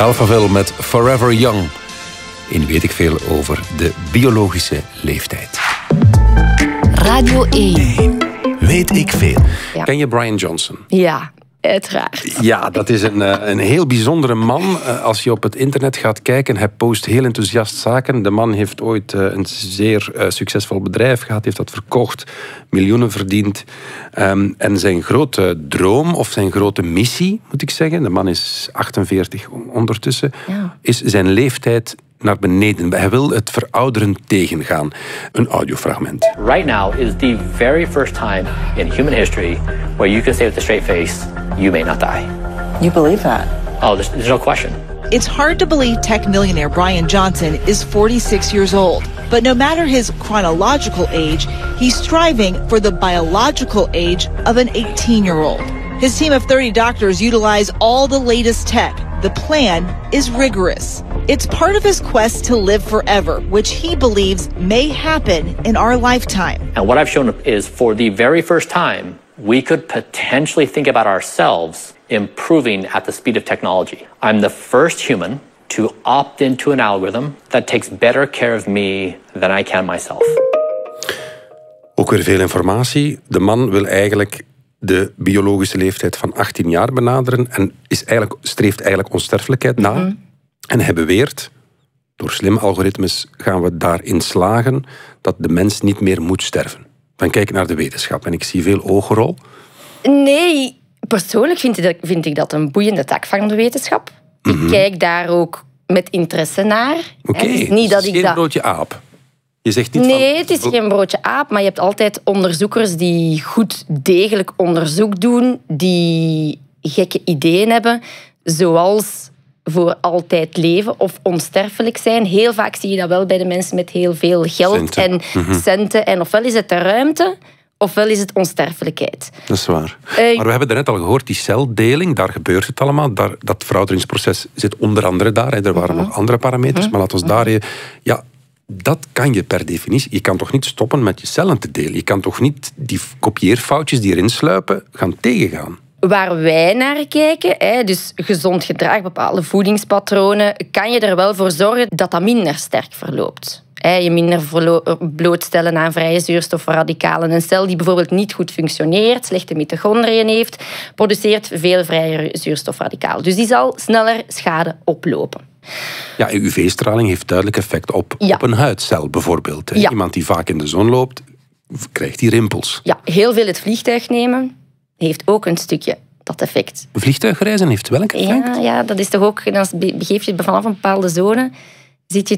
Alphaville met Forever Young. In weet ik veel over de biologische leeftijd. Radio 1. Weet ik veel. Ja. Ken je Brian Johnson? Ja, uiteraard. Ja, dat is een heel bijzondere man. Als je op het internet gaat kijken, hij post heel enthousiast zaken. De man heeft ooit een zeer succesvol bedrijf gehad, heeft dat verkocht, miljoenen verdiend. En zijn grote droom, of zijn grote missie, moet ik zeggen, de man is 48 ondertussen, is zijn leeftijd naar beneden. Hij wil het verouderen tegengaan. Een audiofragment. Right now is the very first time in human history where you can say with a straight face, you may not die. You believe that? Oh, there's no question. It's hard to believe tech millionaire Brian Johnson is 46 years old. But no matter his chronological age, he's striving for the biological age of an 18-year-old. His team of 30 doctors utilize all the latest tech. The plan is rigorous. It's part of his quest to live forever, which he believes may happen in our lifetime. And what I've shown is for the very first time, we could potentially think about ourselves improving at the speed of technology. I'm the first human to opt into an algorithm that takes better care of me than I can myself. Ook weer veel informatie. De man wil eigenlijk de biologische leeftijd van 18 jaar benaderen en streeft eigenlijk onsterfelijkheid na. En hij beweert, door slimme algoritmes gaan we daarin slagen dat de mens niet meer moet sterven. Dan kijk ik naar de wetenschap en ik zie veel ogenrol. Nee, persoonlijk vind ik dat een boeiende tak van de wetenschap. Ik kijk daar ook met interesse naar. Oké, Het is niet dat ik geen dat... broodje aap. Je zegt niet nee, het is geen broodje aap, maar je hebt altijd onderzoekers die goed degelijk onderzoek doen, die gekke ideeën hebben, zoals voor altijd leven of onsterfelijk zijn. Heel vaak zie je dat wel bij de mensen met heel veel geld en centen. En ofwel is het de ruimte, ofwel is het onsterfelijkheid. Dat is waar. Maar we hebben daarnet al gehoord, die celdeling, daar gebeurt het allemaal. Dat verouderingsproces zit onder andere daar. Er waren nog andere parameters, maar laten we daar... Ja, dat kan je per definitie. Je kan toch niet stoppen met je cellen te delen. Je kan toch niet die kopieerfoutjes die erin sluipen gaan tegengaan. Waar wij naar kijken, dus gezond gedrag, bepaalde voedingspatronen, kan je er wel voor zorgen dat dat minder sterk verloopt. Je minder blootstellen aan vrije zuurstofradicalen. Een cel die bijvoorbeeld niet goed functioneert, slechte mitochondriën heeft, produceert veel vrije zuurstofradicalen. Dus die zal sneller schade oplopen. Ja, UV-straling heeft duidelijk effect op een huidcel bijvoorbeeld. Ja. Iemand die vaak in de zon loopt, krijgt die rimpels. Ja, heel veel het vliegtuig nemen heeft ook een stukje dat effect. Vliegtuigreizen heeft welk effect? Ja, dat is toch ook, dan begeef je vanaf een bepaalde zone, zit je